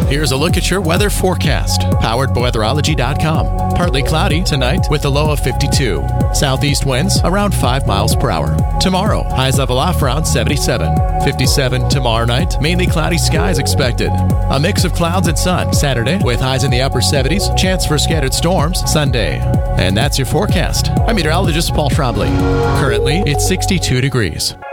Here's a look at your weather forecast, powered by weatherology.com. Partly cloudy tonight with a low of 52. Southeast winds around 5 miles per hour. Tomorrow, highs level off around 77. 57 tomorrow night, mainly cloudy skies expected. A mix of clouds and sun Saturday with highs in the upper 70s, chance for scattered storms Sunday. And that's your forecast. I'm meteorologist Paul Trombley. Currently, it's 62 degrees.